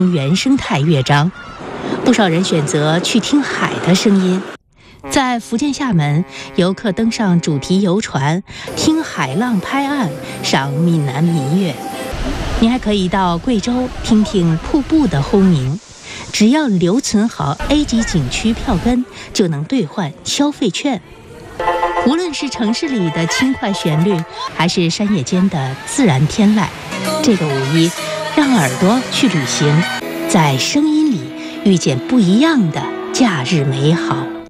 原生态乐章。不少人选择去听海的声音。在福建厦门，游客登上主题游船，听海浪拍岸，赏闽南民乐。你还可以到贵州听听瀑布的轰鸣。只要留存好 A 级景区票根，就能兑换消费券。无论是城市里的轻快旋律，还是山野间的自然天籁，这个五一，让耳朵去旅行，在声音里遇见不一样的假日美好。